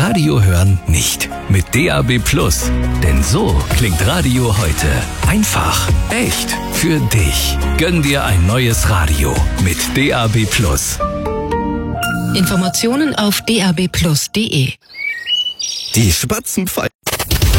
Radio hören nicht. Mit DAB+. Denn so klingt Radio heute. Einfach, echt, für dich. Gönn dir ein neues Radio mit DAB+. Informationen auf dabplus.de. Die Spatzen pfeifen.